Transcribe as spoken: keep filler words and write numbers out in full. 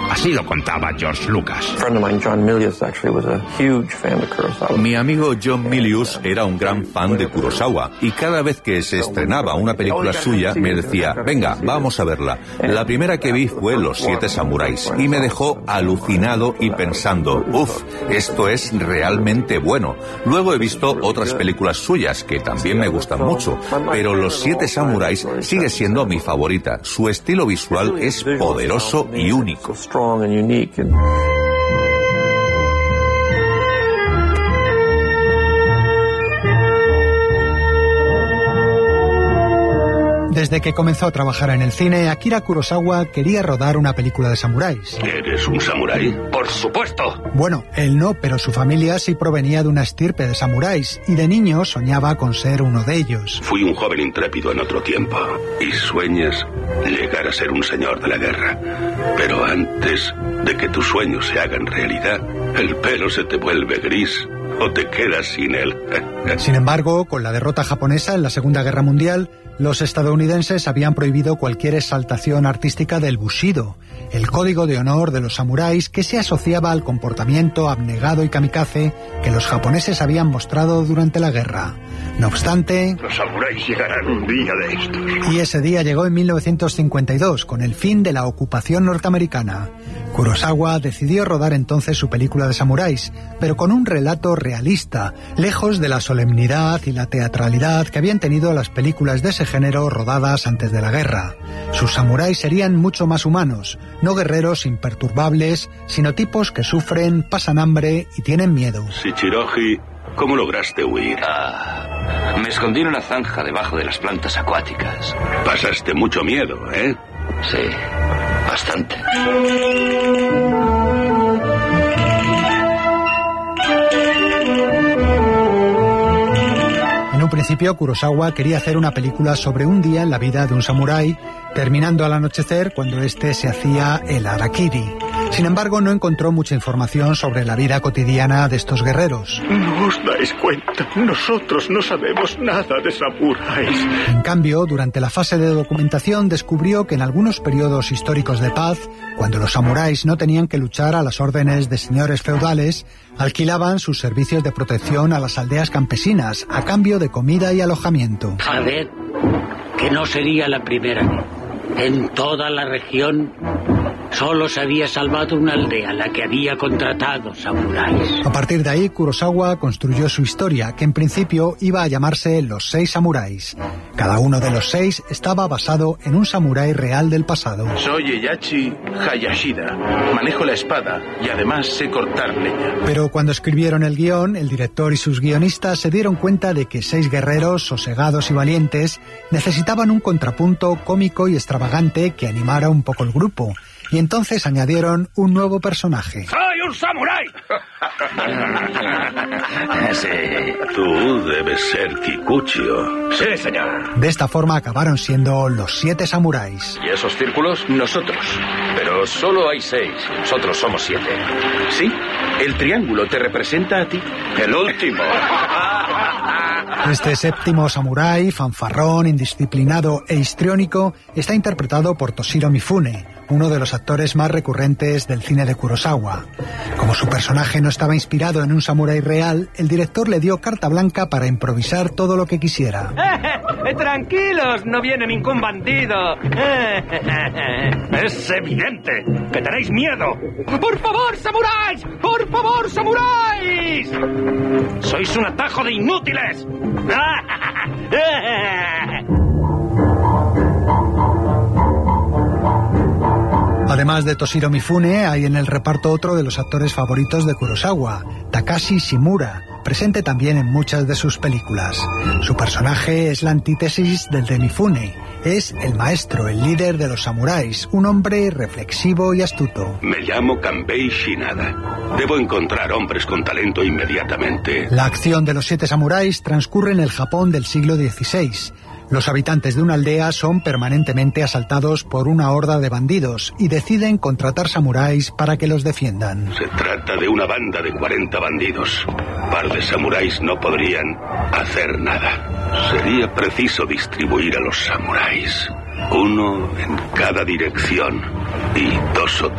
Así lo contaba George Lucas. Mi amigo John Milius era un gran fan de Kurosawa y cada vez que se estrenaba una película suya me decía, venga, vamos a verla. La primera que vi fue Los Siete Samuráis y me dejó alucinado y pensando, uff, esto es realmente bueno. Luego he visto otras películas suyas que también me gustan mucho, pero Los Siete Samuráis sigue siendo mi favorita. Su estilo visual es poderoso y único. Desde que comenzó a trabajar en el cine, Akira Kurosawa quería rodar una película de samuráis. ¿Eres un samurái? ¡Por supuesto! Bueno, él no, pero su familia sí provenía de una estirpe de samuráis y de niño soñaba con ser uno de ellos. Fui un joven intrépido en otro tiempo y sueñas llegar a ser un señor de la guerra. Pero antes de que tus sueños se hagan realidad, el pelo se te vuelve gris o te quedas sin él. Sin embargo, con la derrota japonesa en la Segunda Guerra Mundial, los estadounidenses habían prohibido cualquier exaltación artística del bushido, el código de honor de los samuráis que se asociaba al comportamiento abnegado y kamikaze que los japoneses habían mostrado durante la guerra. No obstante, los samuráis llegarán un día de estos. Y ese día llegó en mil novecientos cincuenta y dos, con el fin de la ocupación norteamericana. Kurosawa decidió rodar entonces su película de samuráis, pero con un relato realista, lejos de la solemnidad y la teatralidad que habían tenido las películas de ese género rodadas antes de la guerra. Sus samuráis serían mucho más humanos, no guerreros imperturbables, sino tipos que sufren, pasan hambre y tienen miedo. Shichiroji, ¿cómo lograste huir? Ah, me escondí en una zanja debajo de las plantas acuáticas. Pasaste mucho miedo, ¿eh? Sí, bastante. En un principio, Kurosawa quería hacer una película sobre un día en la vida de un samurái, terminando al anochecer cuando éste se hacía el harakiri. Sin embargo, no encontró mucha información sobre la vida cotidiana de estos guerreros. No os dais cuenta, nosotros no sabemos nada de samuráis. En cambio, durante la fase de documentación descubrió que en algunos periodos históricos de paz, cuando los samuráis no tenían que luchar a las órdenes de señores feudales, alquilaban sus servicios de protección a las aldeas campesinas a cambio de comida y alojamiento. Sabed que no sería la primera vez. En toda la región solo se había salvado una aldea, la que había contratado samuráis. A partir de ahí, Kurosawa construyó su historia, que en principio iba a llamarse Los Seis Samuráis. Cada uno de los seis estaba basado en un samurái real del pasado. Soy Heihachi Hayashida. Manejo la espada y además sé cortar leña. Pero cuando escribieron el guión, el director y sus guionistas se dieron cuenta de que seis guerreros sosegados y valientes necesitaban un contrapunto cómico y extravagante que animara un poco el grupo. Y entonces añadieron un nuevo personaje. ¡Soy un samurái! Sí. Tú debes ser Kikuchio. Sí, señor. De esta forma acabaron siendo los siete samuráis. ¿Y esos círculos? Nosotros. Pero solo hay seis. Nosotros somos siete. ¿Sí? El triángulo te representa a ti. El último. Este séptimo samurái, fanfarrón, indisciplinado e histriónico, está interpretado por Toshiro Mifune, uno de los actores más recurrentes del cine de Kurosawa. Como su personaje no estaba inspirado en un samurái real, el director le dio carta blanca para improvisar todo lo que quisiera. ¡Eh, tranquilos! ¡No viene ningún bandido! ¡Es evidente que tenéis miedo! ¡Por favor, samuráis! ¡Por favor, samuráis! ¡Sois un atajo de inútiles! Además de Toshiro Mifune, hay en el reparto otro de los actores favoritos de Kurosawa, Takashi Shimura, presente también en muchas de sus películas. Su personaje es la antítesis del de Mifune. Es el maestro, el líder de los samuráis, un hombre reflexivo y astuto. Me llamo Kanbei Shinada. Debo encontrar hombres con talento inmediatamente. La acción de los siete samuráis transcurre en el Japón del siglo dieciséis. Los habitantes de una aldea son permanentemente asaltados por una horda de bandidos y deciden contratar samuráis para que los defiendan. Se trata de una banda de cuarenta bandidos. Par de samuráis no podrían hacer nada. Sería preciso distribuir a los samuráis, uno en cada dirección y dos o